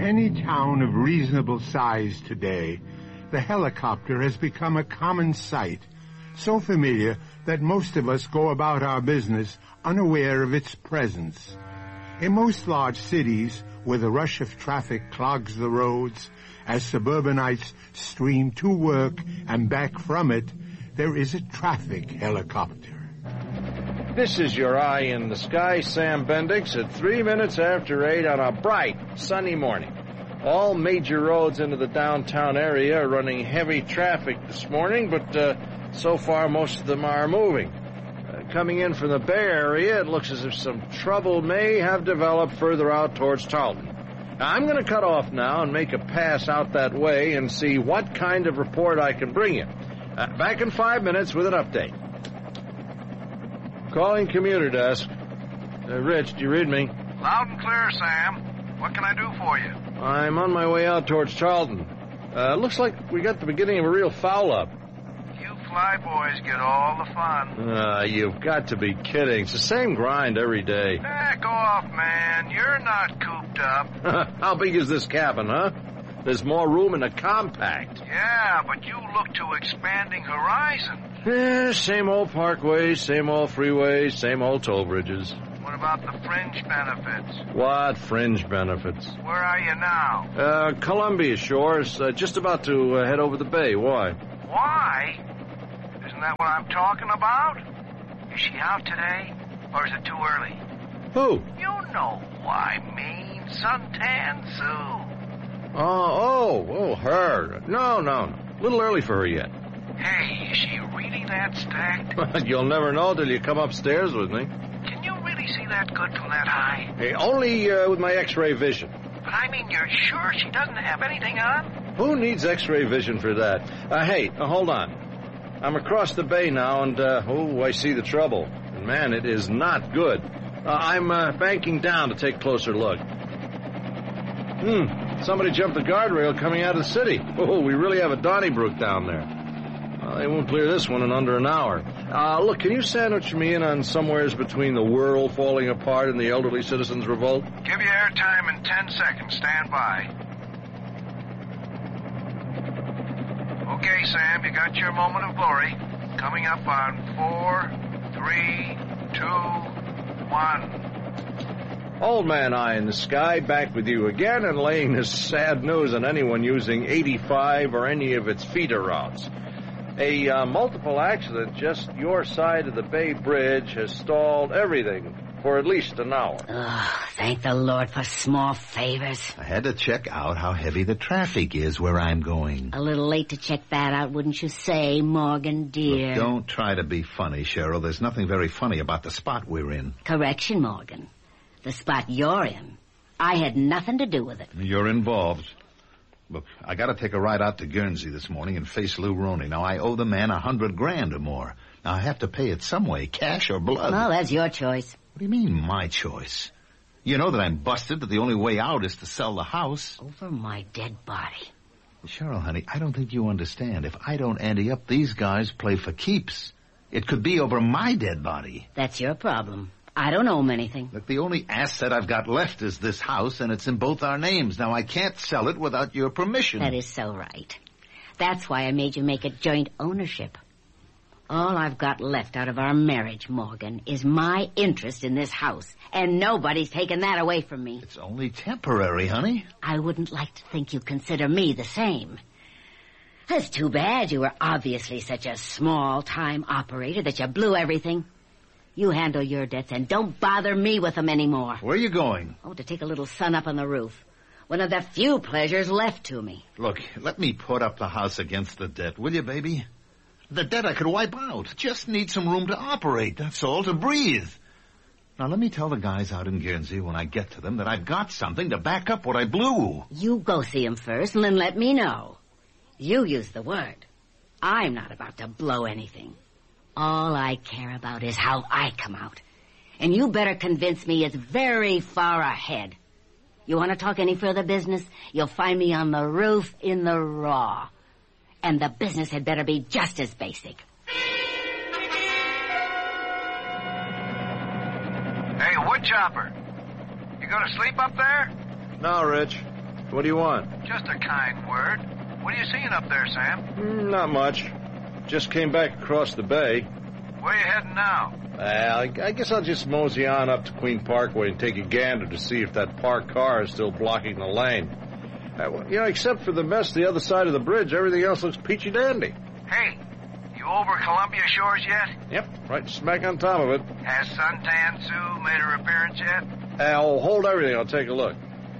any town of reasonable size today, the helicopter has become a common sight, so familiar that most of us go about our business unaware of its presence. In most large cities, where the rush of traffic clogs the roads, as suburbanites stream to work and back from it, there is a traffic helicopter. This is your eye in the sky, Sam Bendix, at 3 minutes after 8 on a bright, sunny morning. All major roads into the downtown area are running heavy traffic this morning, but so far most of them are moving. Coming in from the Bay Area, it looks as if some trouble may have developed further out towards Tarleton. Now, I'm going to cut off now and make a pass out that way and see what kind of report I can bring you. Back in 5 minutes with an update. Calling commuter desk. Rich, do you read me? Loud and clear, Sam. What can I do for you? I'm on my way out towards Charlton. Looks like we got the beginning of a real foul-up. You flyboys get all the fun. You've got to be kidding. It's the same grind every day. Go off, man. You're not cooped up. How big is this cabin, huh? There's more room in a compact. Yeah, but you look to expanding horizon. Same old parkways, same old freeways, same old toll bridges. What about the fringe benefits? What fringe benefits? Where are you now? Columbia Shores, just about to head over the bay. Why? Why? Isn't that what I'm talking about? Is she out today, or is it too early? Who? You know who I mean, Suntan Sue. Oh, her. No. A little early for her yet. Hey, is she really that stacked? You'll never know till you come upstairs with me. Can you really see that good from that high? Hey, only with my X-ray vision. But I mean, you're sure she doesn't have anything on? Who needs X-ray vision for that? Hey, hold on. I'm across the bay now, and, I see the trouble. And, man, it is not good. I'm banking down to take a closer look. Somebody jumped the guardrail coming out of the city. Oh, we really have a Donnybrook down there. Well, they won't clear this one in under an hour. Look, can you sandwich me in on somewheres between the world falling apart and the elderly citizens' revolt? Give you airtime in 10 seconds. Stand by. Okay, Sam, you got your moment of glory. Coming up on 4, 3, 2, 1. Old Man Eye in the Sky, back with you again and laying this sad news on anyone using 85 or any of its feeder routes. A multiple accident just your side of the Bay Bridge has stalled everything for at least an hour. Oh, thank the Lord for small favors. I had to check out how heavy the traffic is where I'm going. A little late to check that out, wouldn't you say, Morgan, dear? Look, don't try to be funny, Cheryl. There's nothing very funny about the spot we're in. Correction, Morgan. The spot you're in. I had nothing to do with it. You're involved. Look, I got to take a ride out to Guernsey this morning and face Lou Roney. Now, I owe the man $100,000 or more. Now, I have to pay it some way, cash or blood. Well, that's your choice. What do you mean, my choice? You know that I'm busted, that the only way out is to sell the house. Over my dead body. Cheryl, honey, I don't think you understand. If I don't ante up, these guys play for keeps. It could be over my dead body. That's your problem. I don't owe him anything. Look, the only asset I've got left is this house, and it's in both our names. Now, I can't sell it without your permission. That is so right. That's why I made you make it joint ownership. All I've got left out of our marriage, Morgan, is my interest in this house, and nobody's taken that away from me. It's only temporary, honey. I wouldn't like to think you consider me the same. That's too bad. You were obviously such a small-time operator that you blew everything. You handle your debts and don't bother me with them anymore. Where are you going? Oh, to take a little sun up on the roof. One of the few pleasures left to me. Look, let me put up the house against the debt, will you, baby? The debt I could wipe out. Just need some room to operate, that's all, to breathe. Now, let me tell the guys out in Guernsey when I get to them that I've got something to back up what I blew. You go see him first and then let me know. You use the word. I'm not about to blow anything. All I care about is how I come out. And you better convince me it's very far ahead. You want to talk any further business? You'll find me on the roof in the raw. And the business had better be just as basic. Hey, woodchopper. You gonna sleep up there? No, Rich. What do you want? Just a kind word. What are you seeing up there, Sam? Not much. Just came back across the bay. Where you heading now? Well, I guess I'll just mosey on up to Queen Parkway and take a gander to see if that parked car is still blocking the lane. Except for the mess the other side of the bridge, everything else looks peachy dandy. Hey, you over Columbia Shores yet? Yep, right smack on top of it. Has Suntan Sue made her appearance yet? I'll hold everything. I'll take a look.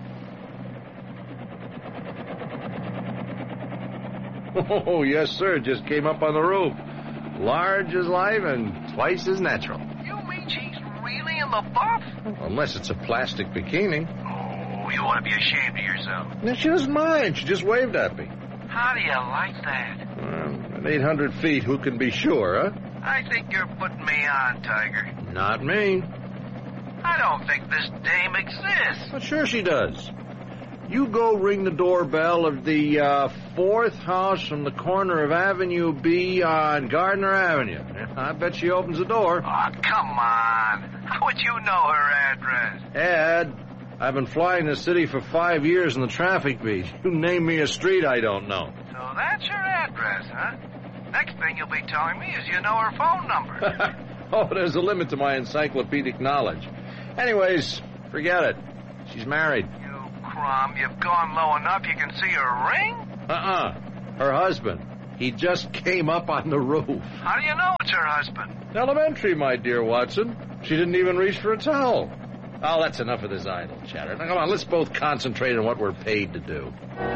Oh, yes, sir. Just came up on the roof. Large as life and twice as natural. You mean she's really in the buff? Unless it's a plastic bikini. Oh, you ought to be ashamed of yourself. No, she doesn't mind. She just waved at me. How do you like that? At 800 feet, who can be sure, huh? I think you're putting me on, Tiger. Not me. I don't think this dame exists. Well, sure she does. You go ring the doorbell of the fourth house from the corner of Avenue B on Gardner Avenue. I bet she opens the door. Oh, come on. How would you know her address? Ed, I've been flying the city for 5 years in the traffic beat. You name me a street I don't know. So that's your address, huh? Next thing you'll be telling me is you know her phone number. Oh, there's a limit to my encyclopedic knowledge. Anyways, forget it. She's married. Crum, you've gone low enough you can see her ring? Her husband. He just came up on the roof. How do you know it's her husband? Elementary, my dear Watson. She didn't even reach for a towel. Oh, that's enough of this idle chatter. Now, come on, let's both concentrate on what we're paid to do.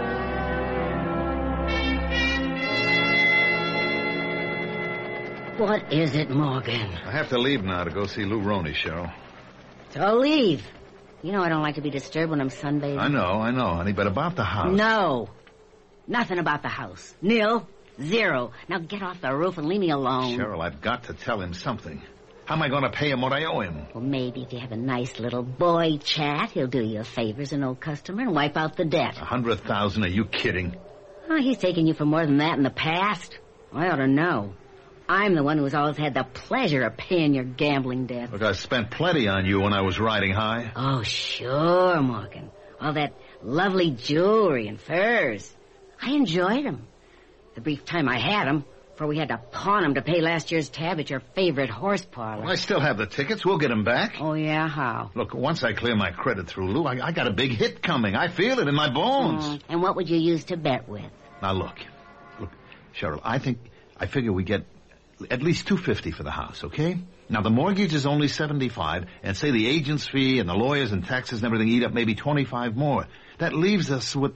What is it, Morgan? I have to leave now to go see Lou Roney, Cheryl. So leave. You know I don't like to be disturbed when I'm sunbathing. I know, honey, but about the house. No. Nothing about the house. Nil. Zero. Now get off the roof and leave me alone. Cheryl, I've got to tell him something. How am I going to pay him what I owe him? Well, maybe if you have a nice little boy chat, he'll do you a favor as an old customer and wipe out the debt. $100,000? Are you kidding? Oh, he's taken you for more than that in the past. I ought to know. I'm the one who's always had the pleasure of paying your gambling debt. Look, I spent plenty on you when I was riding high. Oh, sure, Morgan. All that lovely jewelry and furs. I enjoyed them. The brief time I had them, before we had to pawn them to pay last year's tab at your favorite horse parlor. Well, I still have the tickets. We'll get them back. Oh, yeah? How? Look, once I clear my credit through Lou, I got a big hit coming. I feel it in my bones. And what would you use to bet with? Now, look, Cheryl, I figure we get at least $250 for the house, okay? Now, the mortgage is only $75, and say the agent's fee and the lawyers and taxes and everything eat up maybe $25 more. That leaves us with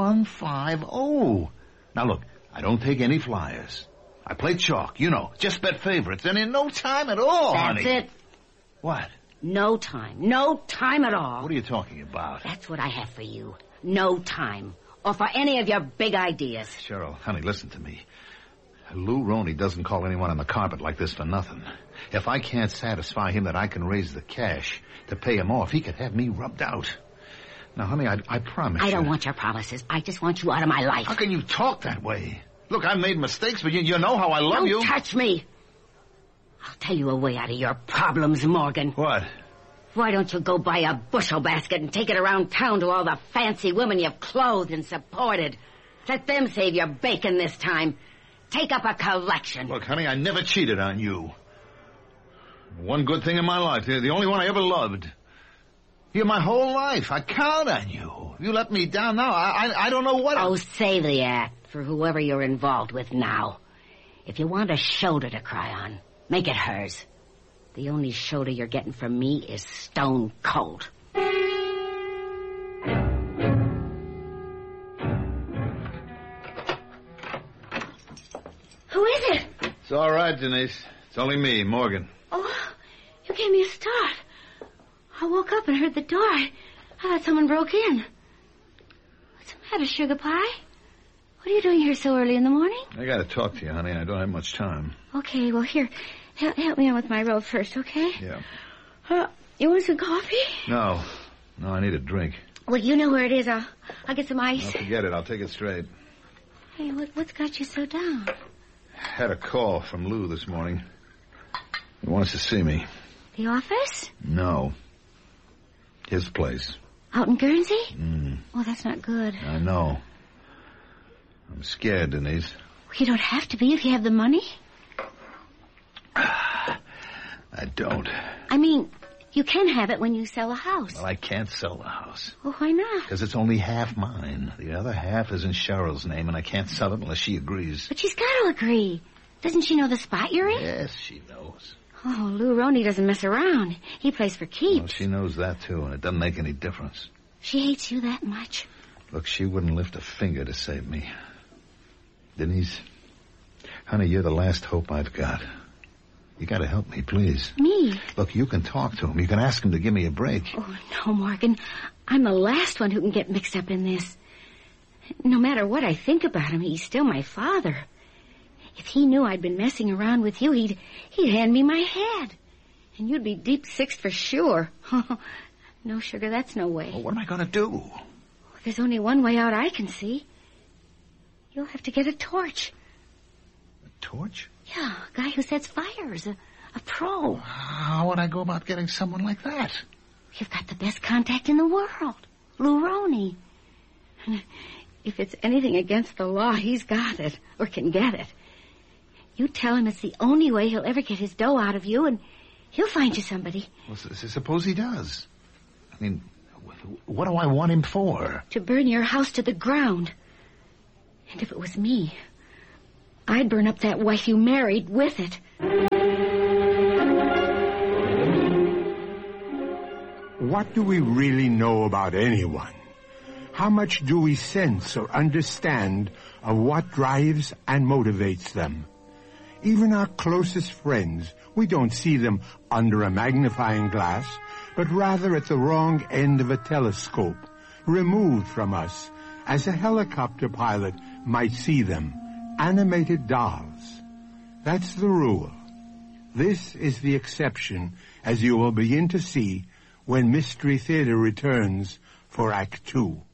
$150. Now, look, I don't take any flyers. I play chalk, just bet favorites, and in no time at all, honey. That's it. What? No time. No time at all. What are you talking about? That's what I have for you. No time. Or for any of your big ideas. Cheryl, honey, listen to me. Lou Roney doesn't call anyone on the carpet like this for nothing. If I can't satisfy him that I can raise the cash to pay him off, he could have me rubbed out. Now, honey, I promise you. I don't want your promises. I just want you out of my life. How can you talk that way? Look, I've made mistakes, but you know how I love you. Don't touch me. I'll tell you a way out of your problems, Morgan. What? Why don't you go buy a bushel basket and take it around town to all the fancy women you've clothed and supported? Let them save your bacon this time. Take up a collection. Look, honey, I never cheated on you. One good thing in my life. You're the only one I ever loved. You're my whole life. I count on you. You let me down now. I don't know what... Oh, save the act for whoever you're involved with now. If you want a shoulder to cry on, make it hers. The only shoulder you're getting from me is stone cold. Who is it? It's all right, Denise. It's only me, Morgan. Oh, you gave me a start. I woke up and heard the door. I thought someone broke in. What's the matter, Sugar Pie? What are you doing here so early in the morning? I got to talk to you, honey. I don't have much time. Okay, well, here. Help me on with my robe first, okay? Yeah. You want some coffee? No, I need a drink. Well, you know where it is. I'll get some ice. I'll forget it. I'll take it straight. Hey, what's got you so down? Had a call from Lou this morning. He wants to see me. The office? No. His place. Out in Guernsey? Oh, that's not good. I know. I'm scared, Denise. You don't have to be if you have the money. I don't. I mean, you can have it when you sell a house. Well, I can't sell the house. Well, why not? Because it's only half mine. The other half is in Cheryl's name, and I can't sell it unless she agrees. But she's got to agree. Doesn't she know the spot you're in? Yes, she knows. Oh, Lou Roney doesn't mess around. He plays for keeps. Well, she knows that, too, and it doesn't make any difference. She hates you that much? Look, she wouldn't lift a finger to save me. Denise, honey, you're the last hope I've got. You gotta help me, please. Me? Look, you can talk to him. You can ask him to give me a break. Oh, no, Morgan. I'm the last one who can get mixed up in this. No matter what I think about him, he's still my father. If he knew I'd been messing around with you, he'd hand me my head. And you'd be deep sixth for sure. No, sugar, that's no way. Well, what am I gonna do? There's only one way out I can see. You'll have to get a torch. A torch? Yeah, a guy who sets fires. A pro. How would I go about getting someone like that? You've got the best contact in the world. Lou Roney. If it's anything against the law, he's got it. Or can get it. You tell him it's the only way he'll ever get his dough out of you, and he'll find you somebody. Well, suppose he does. I mean, what do I want him for? To burn your house to the ground. And if it was me, I'd burn up that wife you married with it. What do we really know about anyone? How much do we sense or understand of what drives and motivates them? Even our closest friends, we don't see them under a magnifying glass, but rather at the wrong end of a telescope, removed from us, as a helicopter pilot might see them, animated dolls. That's the rule. This is the exception, as you will begin to see when Mystery Theater returns for Act 2.